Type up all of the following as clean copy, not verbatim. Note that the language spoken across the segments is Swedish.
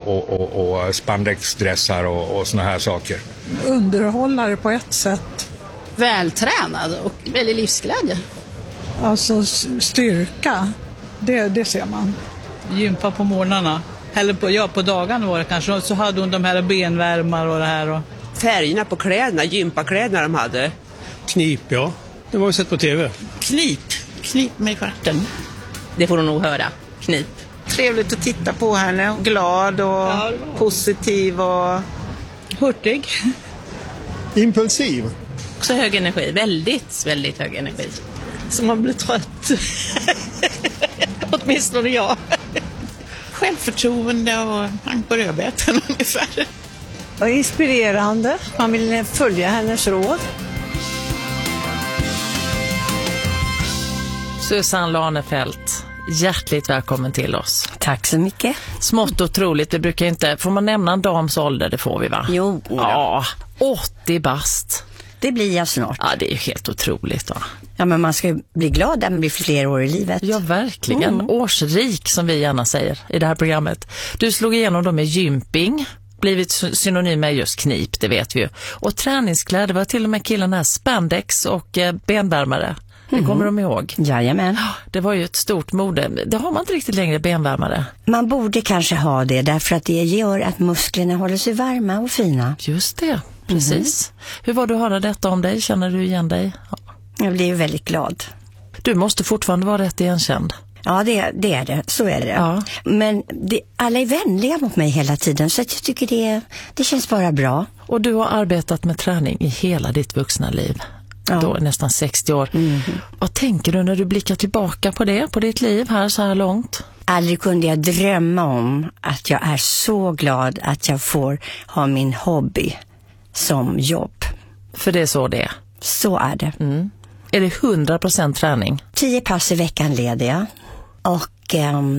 och spandexdressar och såna här saker. Underhållare på ett sätt. Vältränad och väldigt livsglädje. Alltså styrka, det ser man. Gympa på morgnarna. Eller på dagarna var det kanske. Så hade hon de här benvärmar och det här. Och... Färgerna på kläderna, gympakläderna de hade. Knip, ja. Det var ju sett på tv. Knip med stjärten. Det får hon nog höra. Knip. Trevligt att titta på henne. Glad och positiv och hurtig. Impulsiv. Också hög energi. Väldigt, väldigt hög energi. så man blir trött. Åtminstone jag. Självförtroende och hang på rödbetan ungefär. Och inspirerande. Man vill följa hennes råd. Susanne Lanefelt, hjärtligt välkommen till oss. Tack så mycket. Smått otroligt, det brukar inte, får man nämna en dams ålder, det får vi va? Jo. Ja, 80 bast. Det blir jag snart. Ja, det är ju helt otroligt då. Ja, men man ska ju bli glad när man blir fler år i livet. Ja, verkligen. Årsrik som vi gärna säger i det här programmet. Du slog igenom då med gymping, blivit synonym med just knip, det vet vi ju. Och träningskläder var till och med killen här, spandex och benvärmare. Det kommer de ihåg. Jajamän. Det var ju ett stort mode. Det har man inte riktigt längre, benvärmare. Man borde kanske ha det därför att det gör att musklerna håller sig varma och fina. Just det, precis. Hur var du att höra detta om dig? Känner du igen dig? Ja. Jag blir ju väldigt glad. Du måste fortfarande vara rätt igenkänd. Ja, det är det. Så är det. Ja. Men alla är vänliga mot mig hela tiden så att jag tycker det känns bara bra. Och du har arbetat med träning i hela ditt vuxna liv. Ja. Då nästan 60 år. Vad tänker du när du blickar tillbaka på det, på ditt liv här så här långt? Aldrig kunde jag drömma om att jag är så glad att jag får ha min hobby som jobb. För det är så det är? Så är det. Är det 100% träning? 10 pass i veckan leder jag. Och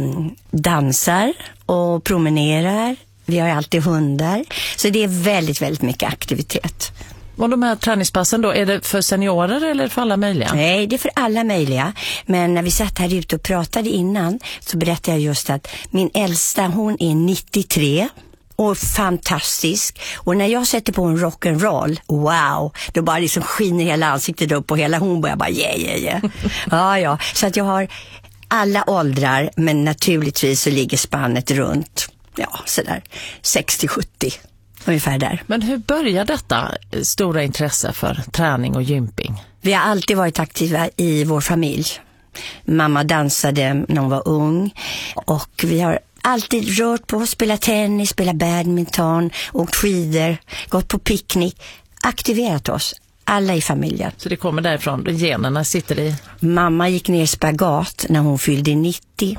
dansar och promenerar. Vi har alltid hundar. Så det är väldigt, väldigt mycket aktivitet. Och de här träningspassen då, är det för seniorer eller för alla möjliga? Nej, det är för alla möjliga. Men när vi satt här ute och pratade innan så berättade jag just att min äldsta, hon är 93 och fantastisk. Och när jag sätter på en rock'n'roll, wow, då bara liksom skiner hela ansiktet upp och hela hon börjar bara yeah. Ja. Så att jag har alla åldrar, men naturligtvis så ligger spannet runt, sådär 60-70. Ungefär där. Men hur börjar detta stora intresse för träning och gymping? Vi har alltid varit aktiva i vår familj. Mamma dansade när hon var ung. Och vi har alltid rört på, spelat tennis, spelat badminton, åkt skidor, gått på picknick. Aktiverat oss, alla i familjen. Så det kommer därifrån, generna sitter i? Mamma gick ner spagat när hon fyllde 90.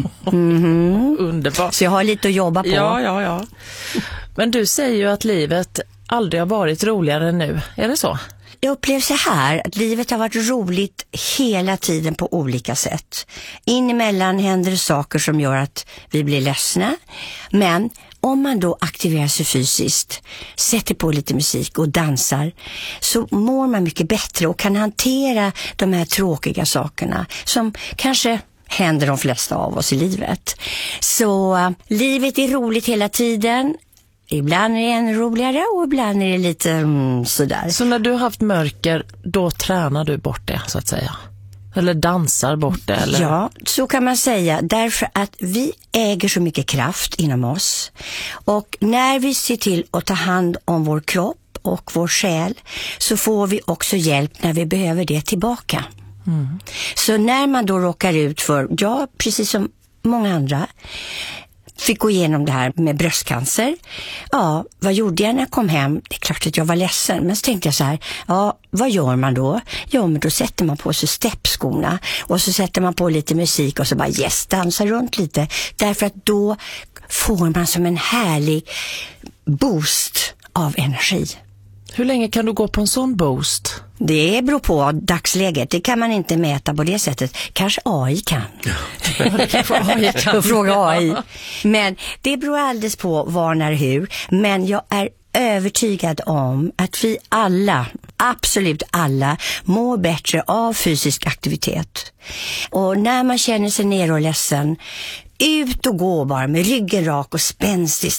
Underbart. Så jag har lite att jobba på. Ja. Men du säger ju att livet aldrig har varit roligare än nu. Är det så? Jag upplever så här att livet har varit roligt hela tiden på olika sätt. Inemellan händer det saker som gör att vi blir ledsna. Men om man då aktiverar sig fysiskt, sätter på lite musik och dansar, så mår man mycket bättre och kan hantera de här tråkiga sakerna som kanske händer de flesta av oss i livet. Så livet är roligt hela tiden. Ibland är det ännu roligare och ibland är det lite sådär. Så när du har haft mörker, då tränar du bort det så att säga? Eller dansar bort det? Eller? Ja, så kan man säga. Därför att vi äger så mycket kraft inom oss. Och när vi ser till att ta hand om vår kropp och vår själ så får vi också hjälp när vi behöver det tillbaka. Så när man då råkar ut för, precis som många andra, fick gå igenom det här med bröstcancer. Ja, vad gjorde jag när jag kom hem? Det är klart att jag var ledsen. Men så tänkte jag så här, vad gör man då? Ja, men då sätter man på sig steppskorna. Och så sätter man på lite musik och så bara dansar runt lite. Därför att då får man som en härlig boost av energi. Hur länge kan du gå på en sån boost? Det beror på dagsläget. Det kan man inte mäta på det sättet. Kanske AI kan. Fråga AI. Men det beror alldeles på var, när, hur. Men jag är övertygad om att vi alla, absolut alla, mår bättre av fysisk aktivitet. Och när man känner sig ner och ledsen, ut och gå bara med ryggen rak och spänstig.